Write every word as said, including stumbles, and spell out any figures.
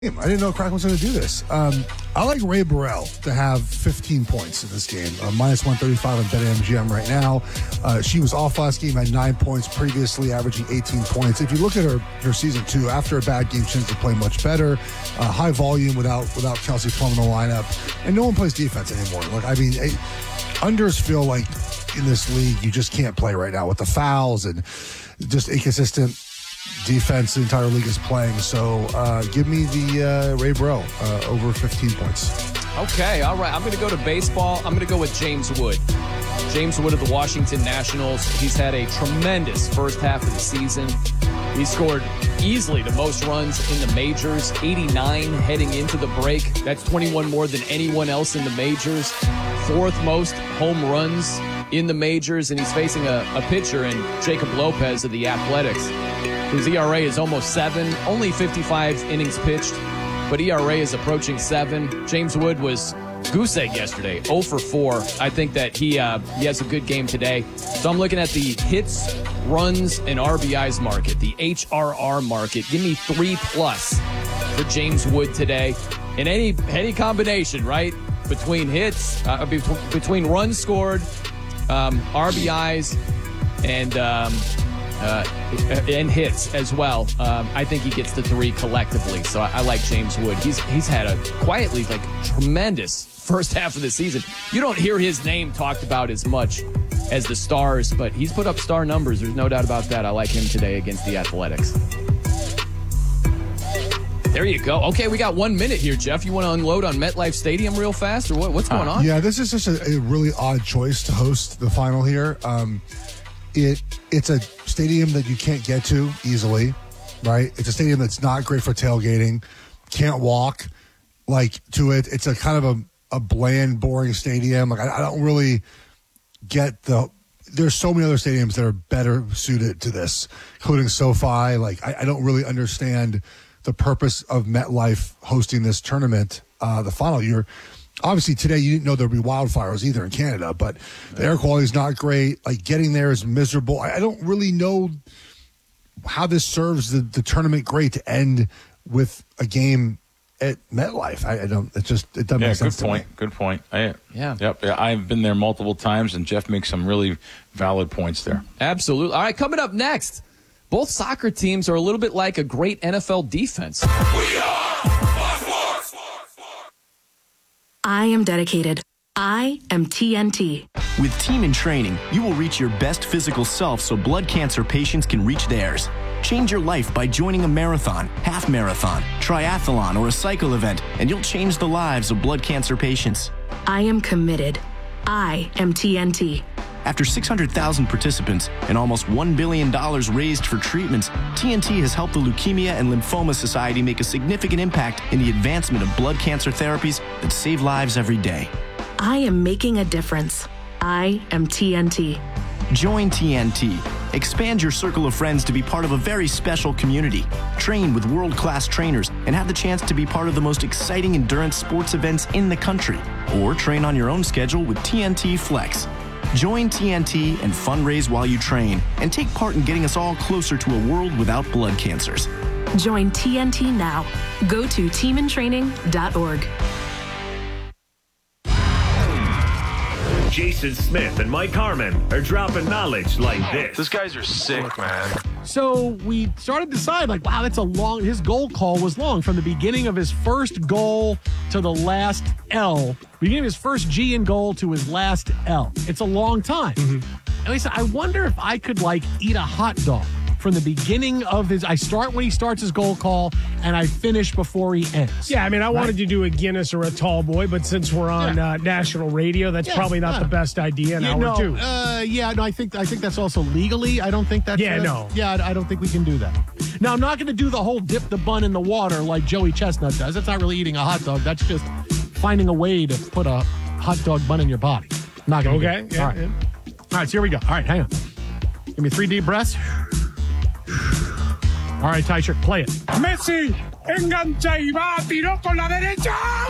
I didn't know Kraken was going to do this. Um, I like Ray Burrell to have fifteen points in this game. Uh, minus one thirty-five on BetMGM right now. Uh, she was off last game, had nine points previously, averaging eighteen points. If you look at her, her season two, after a bad game, she tends to play much better. Uh, high volume without without Kelsey Plum in the lineup. And no one plays defense anymore. Like I mean, it, unders feel like in this league, you just can't play right now with the fouls and just inconsistent defense the entire league is playing. So uh, give me the uh, Ray Burrell uh, over fifteen points. Okay, all right. I'm going to go to baseball. I'm going to go with James Wood. James Wood of the Washington Nationals. He's had a tremendous first half of the season. He scored easily the most runs in the majors, eighty-nine heading into the break. That's twenty-one more than anyone else in the majors. Fourth most home runs in the majors, and he's facing a, a pitcher in Jacob Lopez of the Athletics, whose E R A is almost seven, only fifty-five innings pitched, but E R A is approaching seven. James Wood was goose egg yesterday, oh for four. I think that he uh, he has a good game today. So I'm looking at the hits, runs, and R B Is market, the H R R market. Give me three plus for James Wood today. In any any combination, right, between hits, uh, between runs scored, um, R B Is, and um, Uh, and hits as well. Um, I think he gets the three collectively. So I, I like James Wood. He's he's had a quietly like tremendous first half of the season. You don't hear his name talked about as much as the Stars, but he's put up star numbers. There's no doubt about that. I like him today against the Athletics. There you go. Okay, we got one minute here, Jeff. You want to unload on MetLife Stadium real fast, or what, what's going on? Yeah, this is just a, a really odd choice to host the final here. Um, It it's a stadium that you can't get to easily, right? It's a stadium that's not great for tailgating. Can't walk like to it. It's a kind of a, a bland, boring stadium. Like I, I don't really get the. There's so many other stadiums that are better suited to this, including SoFi. Like I, I don't really understand the purpose of MetLife hosting this tournament. Uh, the final year. Obviously, today you didn't know there'd be wildfires either in Canada, but the air quality is not great. Like getting there is miserable. I, I don't really know how this serves the, the tournament great to end with a game at MetLife. I, I don't. It just it doesn't yeah, make sense. Good point. To me. Good point. I, yeah. Yep. Yeah, I've been there multiple times, and Jeff makes some really valid points there. Absolutely. All right, coming up next, both soccer teams are a little bit like a great N F L defense. We are. I am dedicated. I am T N T. With Team in Training, you will reach your best physical self so blood cancer patients can reach theirs. Change your life by joining a marathon, half marathon, triathlon, or a cycle event, and you'll change the lives of blood cancer patients. I am committed. I am T N T. After six hundred thousand participants and almost one billion dollars raised for treatments, T N T has helped the Leukemia and Lymphoma Society make a significant impact in the advancement of blood cancer therapies that save lives every day. I am making a difference. I am T N T. Join T N T. Expand your circle of friends to be part of a very special community. Train with world-class trainers and have the chance to be part of the most exciting endurance sports events in the country. Or train on your own schedule with T N T Flex. Join T N T and fundraise while you train and take part in getting us all closer to a world without blood cancers. Join T N T now. Go to team in training dot org. Jason Smith and Mike Harmon are dropping knowledge like this. These guys are sick, man. So we started to decide, like, wow, that's a long, his goal call was long. From the beginning of his first goal to the last L, beginning of his first G in goal to his last L. It's a long time. Mm-hmm. And he said, I wonder if I could, like, eat a hot dog from the beginning of his, I start when he starts his goal call, and I finish before he ends. Yeah, I mean, I right? wanted to do a Guinness or a tall boy, but since we're on yeah. uh, national radio, that's yes, probably not uh, the best idea in yeah, hour no, two. Uh, yeah, no, I think I think that's also legally. I don't think that's... Yeah, uh, no. Yeah, I, I don't think we can do that. Now, I'm not going to do the whole dip the bun in the water like Joey Chestnut does. That's not really eating a hot dog. That's just finding a way to put a hot dog bun in your body. Not going to Okay, do it. yeah, All right. yeah. All right, so here we go. All right, hang on. Give me three deep breaths. All right, Ty Shirt, play it. Messi, engancha y va, tiró con la derecha.